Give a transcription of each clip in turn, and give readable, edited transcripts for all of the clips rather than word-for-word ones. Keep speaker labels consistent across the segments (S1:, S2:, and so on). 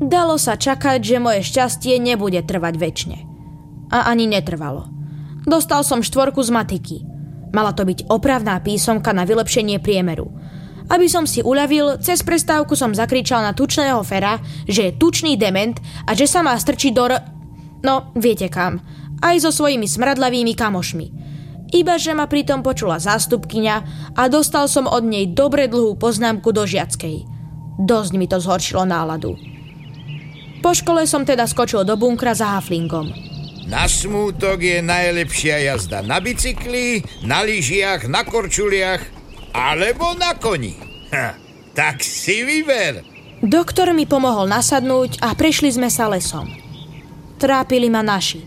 S1: Dalo sa čakať, že moje šťastie nebude trvať večne. A ani netrvalo. Dostal som 4 z matiky. Mala to byť opravná písomka na vylepšenie priemeru. Aby som si uľavil, cez prestávku som zakričal na tučného Fera, že je tučný dement a že sa má strčiť no, viete kam. Aj so svojimi smradlavými kamošmi. Ibaže ma pritom počula zástupkyňa a dostal som od nej dobre dlhú poznámku do žiackej. Dosť mi to zhoršilo náladu. Po škole som teda skočil do bunkra za haflingom.
S2: Na smútok je najlepšia jazda na bicykli, na lyžiach, na korčuliach alebo na koni. Tak si vyber.
S1: Doktor mi pomohol nasadnúť a prešli sme sa lesom. Trápili ma naši.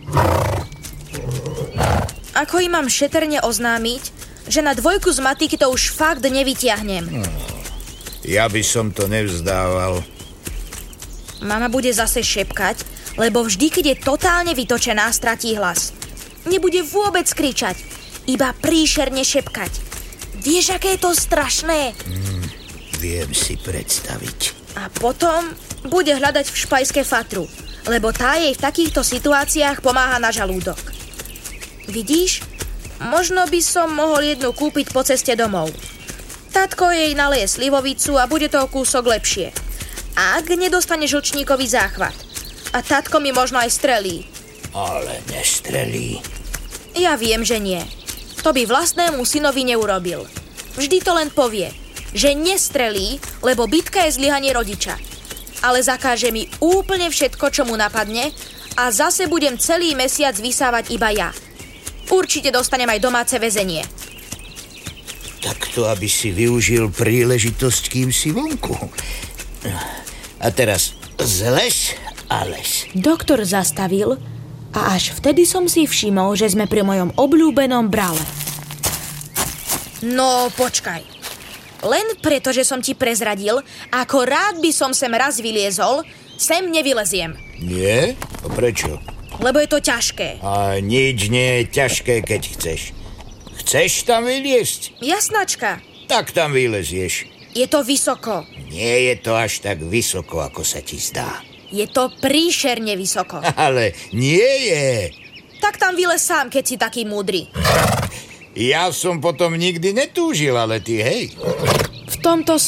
S1: Ako im mám šetrne oznámiť, že na 2 z matiky to už fakt nevytiahnem?
S2: Ja by som to nevzdával.
S1: Mama bude zase šepkať, lebo vždy, keď je totálne vytočená, stratí hlas. Nebude vôbec kričať, iba príšerne šepkať. Vieš, aké je to strašné?
S2: Viem si predstaviť.
S1: A potom bude hľadať v špajske fatru, lebo tá jej v takýchto situáciách pomáha na žalúdok. Vidíš? Možno by som mohol jednu kúpiť po ceste domov. Tatko jej naleje slivovicu a bude to o kúsok lepšie. Ak nedostane žlčníkový záchvat. A tatko mi možno aj strelí.
S2: Ale nestrelí.
S1: Ja viem, že nie. To by vlastnému synovi neurobil. Vždy to len povie, že nestrelí, lebo bitka je zlyhanie rodiča. Ale zakáže mi úplne všetko, čo mu napadne a zase budem celý mesiac vysávať iba ja. Určite dostanem aj domáce väzenie.
S2: Takto, aby si využil príležitosť, kým si vonku. A teraz zlež a lež.
S1: Doktor zastavil a až vtedy som si všimol, že sme pri mojom obľúbenom brale. No, počkaj. Len preto, že som ti prezradil, ako rád by som sem raz vyliezol, sem nevyleziem.
S2: Nie? A prečo?
S1: Lebo je to ťažké.
S2: A nič nie je ťažké, keď chceš. Chceš tam vyliezť?
S1: Jasnačka.
S2: Tak tam vylezieš.
S1: Je to vysoko.
S2: Nie je to až tak vysoko, ako sa ti zdá.
S1: Je to príšerne vysoko.
S2: Ale nie je.
S1: Tak tam vylez sám, keď si taký múdry.
S2: Ja som potom nikdy netúžil, ale ty hej.
S1: V tomto